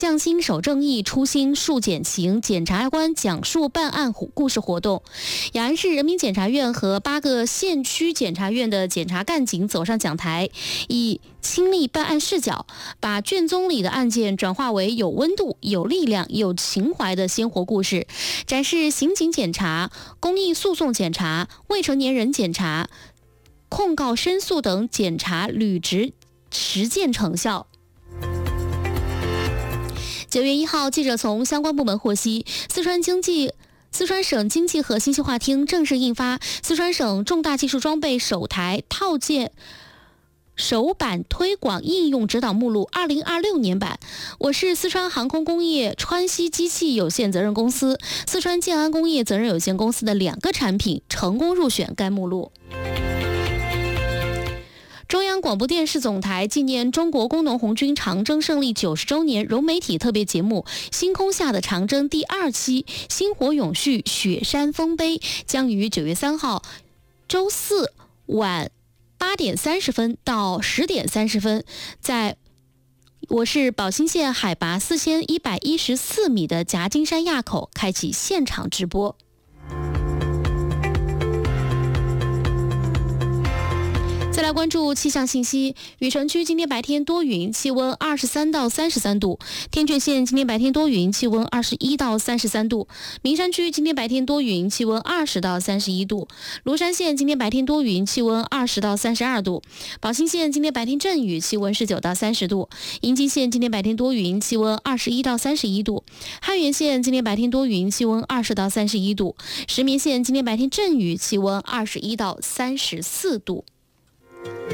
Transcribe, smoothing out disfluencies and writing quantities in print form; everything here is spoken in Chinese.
匠心守正义，初心树检情，检察官讲述办案故事活动。雅安市人民检察院和8个县区检察院的检察干警走上讲台，以亲历办案视角，把卷宗里的案件转化为有温度、有力量、有情怀的鲜活故事，展示刑警检察、公益诉讼检察、未成年人检察、控告申诉等检察履职实践成效。9月1号，记者从相关部门获悉，四川省经济和信息化厅正式印发四川省重大技术装备首台套件首版推广应用指导目录2026年版，我市四川航空工业川西机器有限责任公司、四川建安工业责任有限公司的2个产品成功入选该目录。中央广播电视总台纪念中国工农红军长征胜利90周年融媒体特别节目《星空下的长征》第2期星火永续雪山丰碑将于9月3号周四晚8点30分到10点30分，在我市宝兴县海拔4114米的夹金山垭口开启现场直播。再来关注气象信息，雨城区今天白天多云，气温23到33度；天阙县今天白天多云，气温21到33度；名山区今天白天多云，气温20到31度；庐山县今天白天多云，气温20到32度；宝兴县今天白天阵雨，气温19到30度；银吉县今天白天多云，气温21到31度；汉源县今天白天多云，气温20到31度；石棉县今天白天阵雨，气温21到34度。